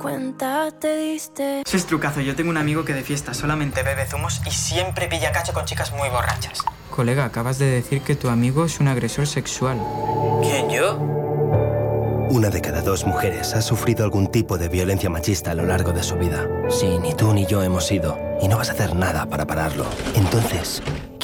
cuenta te diste. Eso es trucazo. Yo tengo un amigo que de fiesta solamente bebe zumos y siempre pilla cacho con chicas muy borrachas. Colega, acabas de decir que tu amigo es un agresor sexual. ¿Quién, yo? 1 de cada 2 mujeres ha sufrido algún tipo de violencia machista a lo largo de su vida. Sí, ni tú ni yo hemos sido. Y no vas a hacer nada para pararlo. Entonces,